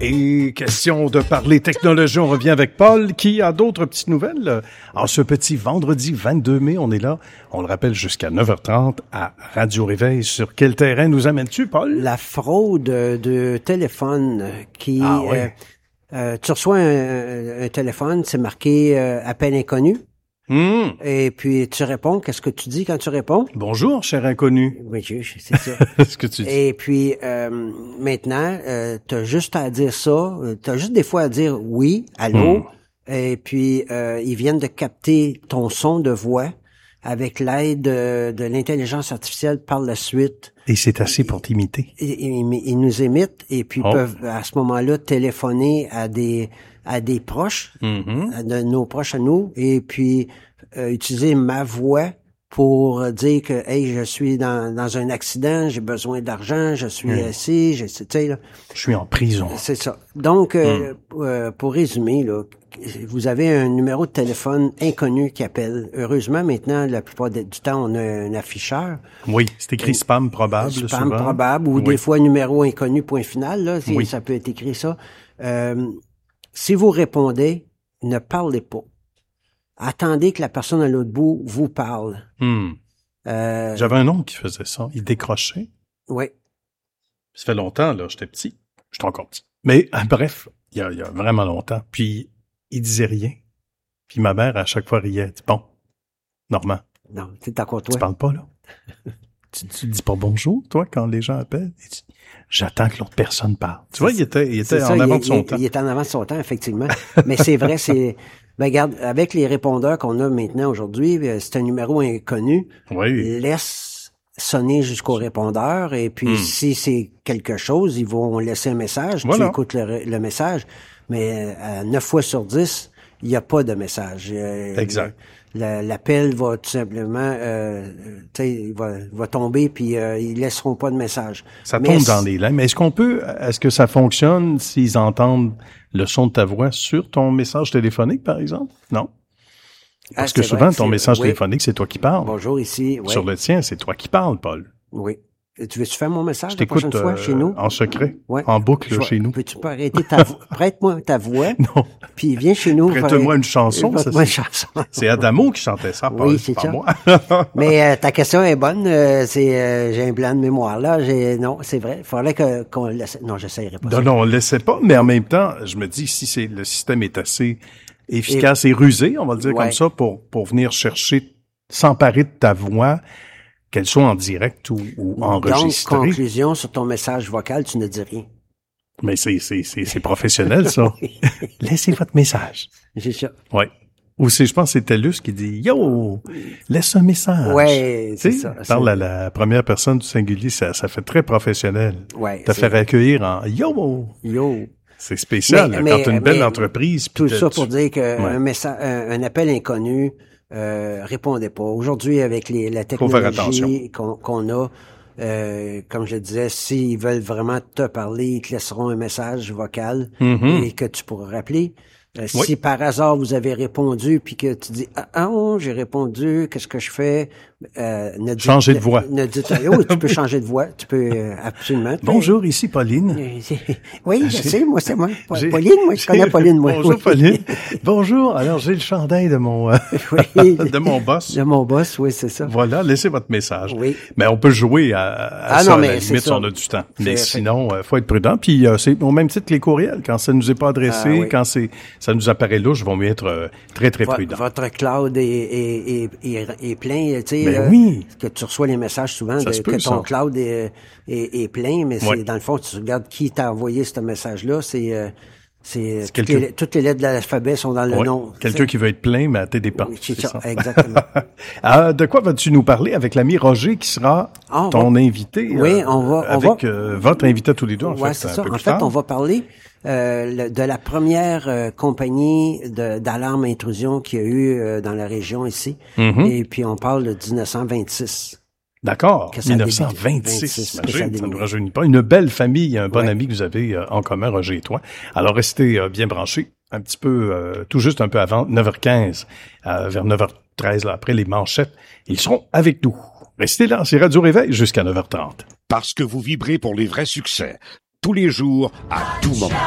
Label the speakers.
Speaker 1: Et question de parler technologie, on revient avec Paul qui a d'autres petites nouvelles. En ce petit vendredi 22 mai, on est là, on le rappelle, jusqu'à 9h30 à Radio Réveil. Sur quel terrain nous amènes-tu, Paul?
Speaker 2: La fraude de téléphone qui... tu reçois un téléphone, c'est marqué appel inconnu. Et puis tu réponds. Qu'est-ce que tu dis quand tu réponds?
Speaker 1: Bonjour, cher inconnu.
Speaker 2: Oui, c'est ça.
Speaker 1: Ce que tu dis.
Speaker 2: Et puis maintenant, t'as juste à dire ça. T'as juste des fois à dire oui, allô. Et puis ils viennent de capter ton son de voix avec l'aide de l'intelligence artificielle par la suite.
Speaker 1: Et c'est assez pour t'imiter.
Speaker 2: Ils nous imitent et puis peuvent à ce moment-là téléphoner à des proches, de nos proches à nous, et puis utiliser ma voix pour dire que hey, je suis dans un accident, j'ai besoin d'argent, je suis assis, tu sais là.
Speaker 1: Je suis en prison.
Speaker 2: C'est ça. Donc pour résumer là, vous avez un numéro de téléphone inconnu qui appelle. Heureusement maintenant, la plupart du temps, on a un afficheur.
Speaker 1: Oui, c'est écrit spam probable.
Speaker 2: Spam
Speaker 1: souvent.
Speaker 2: probable ou des fois numéro inconnu point final là, ça peut être écrit ça. Si vous répondez, ne parlez pas. Attendez que la personne à l'autre bout vous parle.
Speaker 1: J'avais un oncle qui faisait ça. Il décrochait.
Speaker 2: Oui.
Speaker 1: Ça fait longtemps, là. J'étais petit. J'étais encore petit. Mais bref, il y a vraiment longtemps. Puis, il disait rien. Puis ma mère, à chaque fois, riait. Elle dit, bon, Normand.
Speaker 2: Non, c'est encore toi.
Speaker 1: Tu parles pas, là. tu dis pas bonjour, toi, quand les gens appellent. J'attends que l'autre personne parle. Tu vois, il était en avant de son temps.
Speaker 2: Il était en avant de son temps, effectivement. Mais c'est vrai, ben, regarde, avec les répondeurs qu'on a maintenant aujourd'hui, c'est un numéro inconnu.
Speaker 1: Oui.
Speaker 2: Laisse sonner jusqu'au répondeur et puis si c'est quelque chose, ils vont laisser un message. Voilà. Tu écoutes le message. Mais à 9 fois sur 10, il n'y a pas de message.
Speaker 1: Exact.
Speaker 2: L'appel va tout simplement, il va tomber puis ils laisseront pas de message.
Speaker 1: Ça tombe dans les lignes. Mais est-ce que ça fonctionne s'ils entendent le son de ta voix sur ton message téléphonique, par exemple? Non. Parce que souvent, ton message téléphonique, c'est toi qui parles.
Speaker 2: Bonjour, ici. Oui.
Speaker 1: Sur le tien, c'est toi qui parles, Paul.
Speaker 2: Oui. Tu veux-tu faire mon message
Speaker 1: la prochaine fois
Speaker 2: chez nous?
Speaker 1: En secret, en boucle chez nous.
Speaker 2: Peux-tu pas arrêter ta voix? Prête-moi ta voix.
Speaker 1: Non.
Speaker 2: Puis viens chez nous.
Speaker 1: Prête-moi une chanson.
Speaker 2: Prête-moi une chanson.
Speaker 1: C'est Adamo qui chantait ça, Paul,
Speaker 2: c'est
Speaker 1: pas
Speaker 2: ça.
Speaker 1: moi.
Speaker 2: Mais ta question est bonne. J'ai un blanc de mémoire là. Non, c'est vrai. Il faudrait qu'on laisse. Non, j'essayerai pas.
Speaker 1: Non, on le laissait pas. Mais en même temps, je me dis si le système est assez efficace et rusé, on va le dire comme ça, pour venir chercher, s'emparer de ta voix. Qu'elle soit en direct ou enregistrée.
Speaker 2: Donc, conclusion sur ton message vocal, tu ne dis rien.
Speaker 1: Mais c'est professionnel, ça. Laissez votre message.
Speaker 2: C'est ça.
Speaker 1: Oui. Ou je pense que c'est TELUS qui dit « Yo, laisse un message ».
Speaker 2: Oui, c'est ça.
Speaker 1: Parle à la première personne du singulier, ça fait très professionnel.
Speaker 2: Ouais.
Speaker 1: Te faire accueillir en « Yo ».
Speaker 2: Yo.
Speaker 1: C'est spécial, quand tu as une belle entreprise.
Speaker 2: Tout ça pour dire qu'un message, un appel inconnu, répondez pas. Aujourd'hui, avec la technologie qu'on a, comme je disais, s'ils veulent vraiment te parler, ils te laisseront un message vocal et que tu pourras rappeler. Si par hasard vous avez répondu puis que tu dis j'ai répondu, qu'est-ce que je fais?
Speaker 1: Changer de voix.
Speaker 2: Oui, tu peux changer de voix, tu peux absolument.
Speaker 1: Bonjour, ici Pauline.
Speaker 2: Oui, je sais, moi c'est moi. Pauline, moi je connais Pauline, moi.
Speaker 1: Bonjour Pauline. Bonjour. Alors j'ai le chandail de mon de mon boss.
Speaker 2: De mon boss, oui, c'est ça.
Speaker 1: Voilà, laissez votre message.
Speaker 2: Oui.
Speaker 1: Mais on peut jouer à ça, à la limite, si on a du temps. Mais sinon, faut être prudent. Puis c'est au même titre que les courriels. Quand ça nous est pas adressé, quand ça nous apparaît louche, vont mieux être très, très prudents.
Speaker 2: Votre cloud est plein, tu sais.
Speaker 1: Oui.
Speaker 2: Que tu reçois les messages souvent que ton cloud est plein, mais c'est dans le fond, tu regardes qui t'a envoyé ce message-là, c'est toutes les lettres de l'alphabet sont dans le nom.
Speaker 1: Quelqu'un qui veut être plein, mais à tes dépens.
Speaker 2: Oui, c'est ça, exactement.
Speaker 1: De quoi vas-tu nous parler avec l'ami Roger qui sera ton invité?
Speaker 2: Oui, on va.
Speaker 1: Votre invité tous les deux, en fait.
Speaker 2: C'est ça. En fait, on va parler de la première compagnie d'alarme intrusion qu'il y a eu dans la région ici. Et puis on parle de 1926.
Speaker 1: D'accord, 1926, ça ne nous rajeunit pas. Une belle famille, un bon ami que vous avez en commun, Roger et toi. Alors restez bien branchés, un petit peu, tout juste un peu avant, 9h15, vers 9h13, là, après les manchettes. Ils seront avec nous. Restez là, c'est Radio Réveil jusqu'à 9h30.
Speaker 3: Parce que vous vibrez pour les vrais succès, tous les jours, à tout moment.